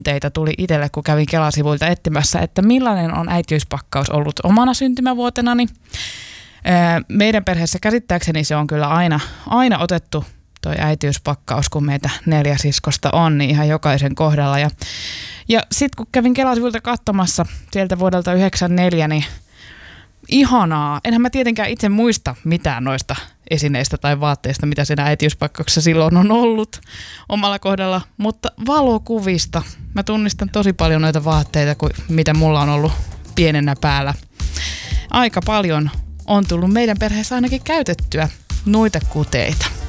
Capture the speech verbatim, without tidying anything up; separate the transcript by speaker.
Speaker 1: teitä tuli itselle, kun kävin Kela-sivuilta etsimässä, että millainen on äitiyspakkaus ollut omana syntymävuotenani. Meidän perheessä käsittääkseni se on kyllä aina, aina otettu toi äitiyspakkaus, kun meitä neljä siskosta on, niin ihan jokaisen kohdalla. Ja, ja sitten kun kävin Kela-sivuilta katsomassa sieltä vuodelta yhdeksänkymmentäneljä, niin ihanaa. Enhän mä tietenkään itse muista mitään noista esineistä tai vaatteista, mitä siinä äitiyspakkauksessa silloin on ollut omalla kohdalla, mutta valokuvista mä tunnistan tosi paljon noita vaatteita, kuin mitä mulla on ollut pienenä päällä. Aika paljon on tullut meidän perheessä ainakin käytettyä noita kuteita.